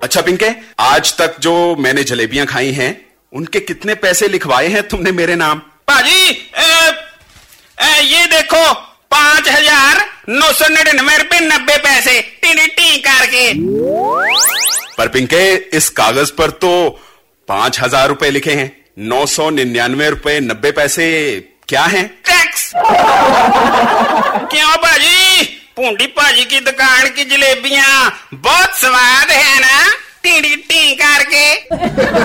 अच्छा पिंके, आज तक जो मैंने जलेबियां खाई हैं उनके कितने पैसे लिखवाए हैं तुमने मेरे नाम? भाजी ये देखो 5,999 रुपए 90 पैसे टी करके। पर पिंके, इस कागज पर तो 5,000 रुपए लिखे हैं। 999 रुपए 90 पैसे क्या है? टैक्स। क्यों भाजी, पूंडी भाजी की दुकान की जलेबियां बहुत स्वाद है ना, टी करके।